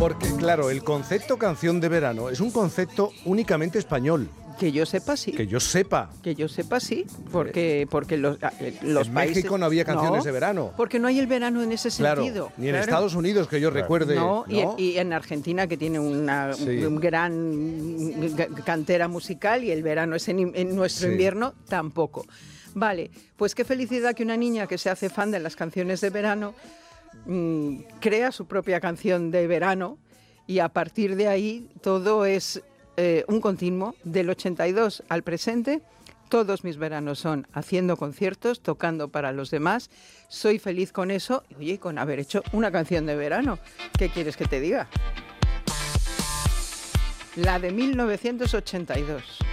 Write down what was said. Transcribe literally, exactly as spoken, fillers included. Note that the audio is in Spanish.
Porque, claro, el concepto canción de verano es un concepto únicamente español. Que yo sepa, sí. Que yo sepa. Que yo sepa, sí. Porque, porque los, los en países... México no había canciones no, de verano. Porque no hay el verano en ese Claro, sentido. ni en claro. Estados Unidos, que yo recuerde. No, ¿no? Y, y en Argentina, que tiene una sí. un gran cantera musical, y el verano es en, en nuestro sí. invierno, tampoco. Vale, pues qué felicidad que una niña que se hace fan de las canciones de verano mmm, crea su propia canción de verano, y a partir de ahí todo es eh, un continuo del ochenta y dos al presente. Todos mis veranos son haciendo conciertos, tocando para los demás. Soy feliz con eso y, oye, con haber hecho una canción de verano. ¿Qué quieres que te diga? La de mil novecientos ochenta y dos.